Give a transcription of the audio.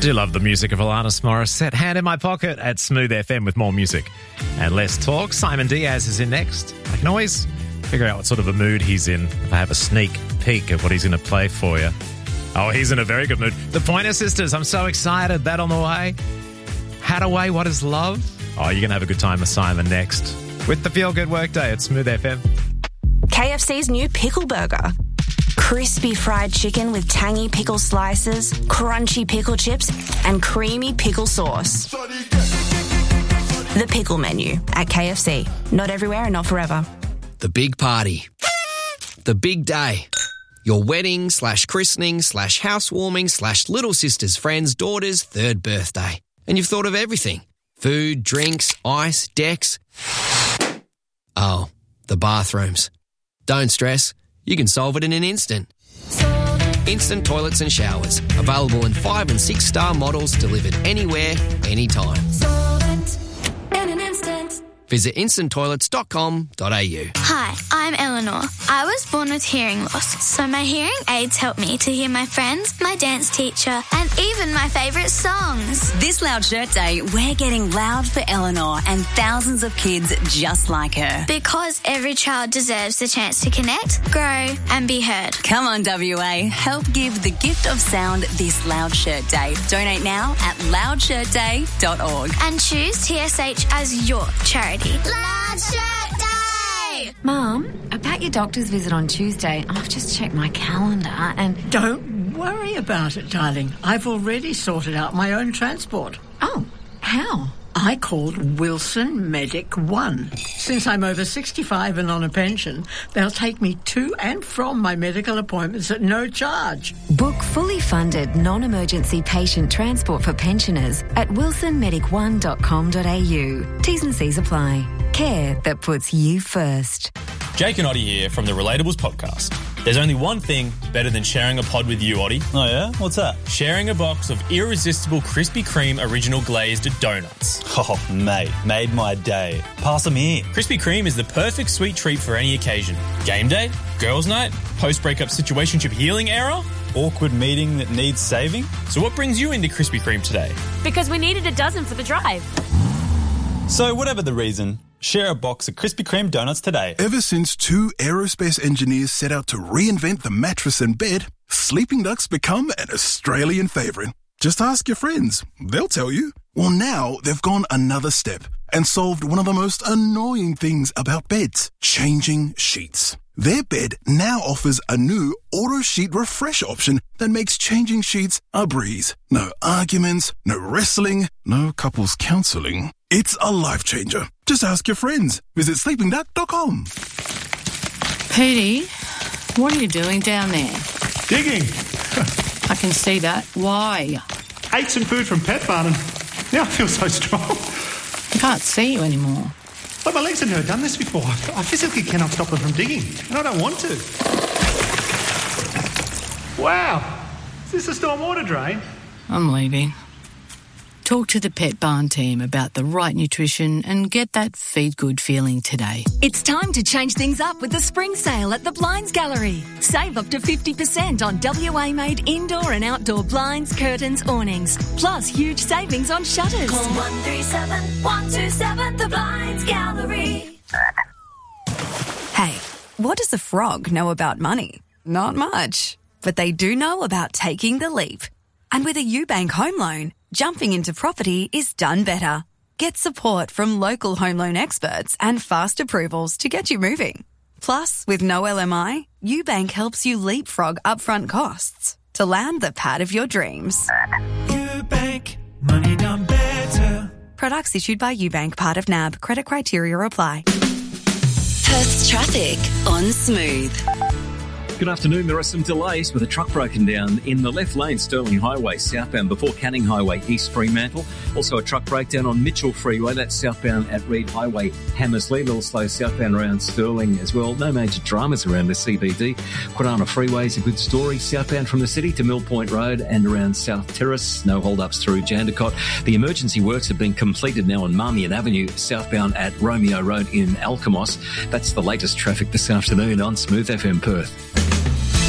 do love the music of Alanis Morissette. Hand in my pocket at Smooth FM with more music and less talk. Simon Diaz is in next. I can always figure out what sort of a mood he's in if I have a sneak peek of what he's going to play for you. Oh, he's in a very good mood. The Pointer Sisters, I'm so excited. That on the way. Hadaway, What is Love? Oh, you're going to have a good time with Simon next. With the Feel Good Workday at Smooth FM. KFC's new pickle burger. Crispy fried chicken with tangy pickle slices, crunchy pickle chips, and creamy pickle sauce. The pickle menu at KFC. Not everywhere and not forever. The big party. The big day. Your wedding / christening / housewarming / little sister's friend's daughter's 3rd birthday. And you've thought of everything. Food, drinks, ice, decks. Oh, the bathrooms. Don't stress. You can solve it in an instant. Instant toilets and showers. Available in 5- and 6-star models delivered anywhere, anytime. In an instant. Visit instanttoilets.com.au. Hi, I'm Eleanor. I was born with hearing loss, so my hearing aids help me to hear my friends, my dance teacher, and even my favourite songs. This Loud Shirt Day, we're getting loud for Eleanor and thousands of kids just like her. Because every child deserves the chance to connect, grow, and be heard. Come on, WA. Help give the gift of sound this Loud Shirt Day. Donate now at loudshirtday.org. And choose TSH as your charity. Loud Shirt Day! Mum, about your doctor's visit on Tuesday, I've just checked my calendar and... Don't worry about it, darling. I've already sorted out my own transport. Oh, how? I called Wilson Medic One. Since I'm over 65 and on a pension, they'll take me to and from my medical appointments at no charge. Book fully funded non-emergency patient transport for pensioners at wilsonmedic1.com.au. T's and C's apply. Care that puts you first. Jake and Oddie here from the Relatables podcast. There's only one thing better than sharing a pod with you, Oddie. Oh, yeah? What's that? Sharing a box of irresistible Krispy Kreme original glazed donuts. Oh, mate, made my day. Pass them here. Krispy Kreme is the perfect sweet treat for any occasion. Game day, girls' night, post-breakup situationship healing era. Awkward meeting that needs saving. So what brings you into Krispy Kreme today? Because we needed a dozen for the drive. So whatever the reason, share a box of Krispy Kreme donuts today. Ever since 2 aerospace engineers set out to reinvent the mattress and bed, sleeping ducks become an Australian favourite. Just ask your friends. They'll tell you. Well, now they've gone another step and solved one of the most annoying things about beds, changing sheets. Their bed now offers a new auto sheet refresh option that makes changing sheets a breeze. No arguments, no wrestling, no couples counselling. It's a life changer. Just ask your friends. Visit sleepingduck.com. Petey, what are you doing down there? Digging. I can see that. Why? Ate some food from Pet Barn and now I feel so strong. I can't see you anymore. But my legs have never done this before. I physically cannot stop them from digging, and I don't want to. Wow. Is this a stormwater drain? I'm leaving. Talk to the Pet Barn team about the right nutrition and get that feed good feeling today. It's time to change things up with the spring sale at the Blinds Gallery. Save up to 50% on WA-made indoor and outdoor blinds, curtains, awnings. Plus huge savings on shutters. Call 137 127 the Blinds Gallery. Hey, what does a frog know about money? Not much. But they do know about taking the leap. And with a UBank home loan, jumping into property is done better. Get support from local home loan experts and fast approvals to get you moving. Plus, with no LMI, UBank helps you leapfrog upfront costs to land the pad of your dreams. UBank, money done better. Products issued by UBank, part of NAB. Credit criteria apply. Perth's traffic on Smooth. Good afternoon. There are some delays with a truck broken down in the left lane, Stirling Highway, southbound before Canning Highway, East Fremantle. Also a truck breakdown on Mitchell Freeway, that's southbound at Reed Highway, Hammersley. A little slow southbound around Stirling as well. No major dramas around the CBD. Quinana Freeway is a good story. Southbound from the city to Mill Point Road and around South Terrace. No hold-ups through Jandakot. The emergency works have been completed now on Marmion Avenue, southbound at Romeo Road in Alkimos. That's the latest traffic this afternoon on Smooth FM Perth.